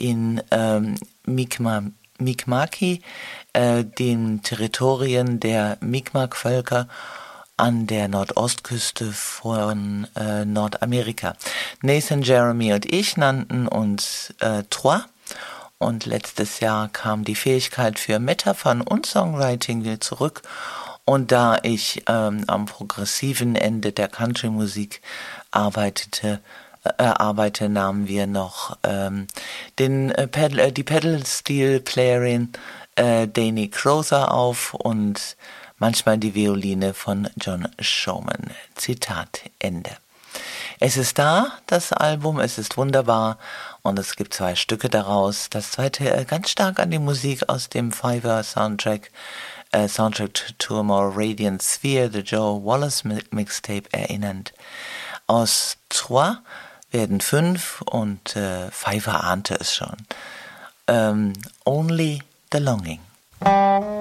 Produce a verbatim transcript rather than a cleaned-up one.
in ähm, Mi'kmaq, Mi'kmaqui, äh, den Territorien der Mi'kmaq-Völker an der Nordostküste von äh, Nordamerika. Nathan, Jeremy und ich nannten uns äh, Trois. Und letztes Jahr kam die Fähigkeit für Metaphern und Songwriting wieder zurück. Und da ich ähm, am progressiven Ende der Country-Musik arbeitete, äh, arbeite, nahmen wir noch ähm, den, äh, Pedal, äh, die Pedal-Steel-Playerin äh, Dani Crowther auf und manchmal die Violine von John Showman. Zitat Ende. Es ist da, das Album, es ist wunderbar und es gibt zwei Stücke daraus. Das zweite äh, ganz stark an die Musik aus dem Fiverr-Soundtrack, äh, Soundtrack to a More Radiant Sphere, The Joe Wallace Mixtape erinnernd. Aus Trois werden fünf und äh, Fiverr ahnte es schon. Ähm, Only the Longing.